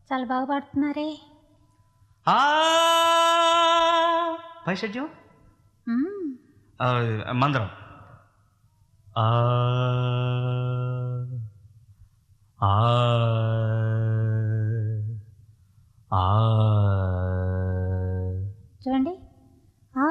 చాలా బాగా పాడుతున్నారే. ఆ పై షడ్యం మ్మ్. మందరం. ఆ ఆ ఆ